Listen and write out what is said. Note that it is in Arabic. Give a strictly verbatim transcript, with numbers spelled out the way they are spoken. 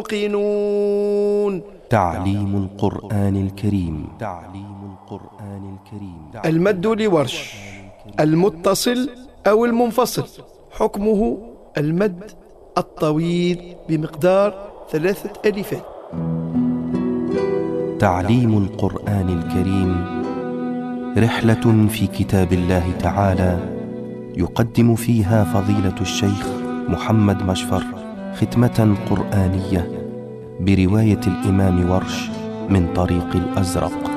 موقنون. تعليم القرآن الكريم. تعليم القرآن الكريم. المد لورش المتصل أو المنفصل، حكمه المد الطويل بمقدار ثلاثة ألفات. تعليم القرآن الكريم رحلة في كتاب الله تعالى، يقدم فيها فضيلة الشيخ محمد مشفر ختمة قرآنية برواية الإمام ورش من طريق الأزرق.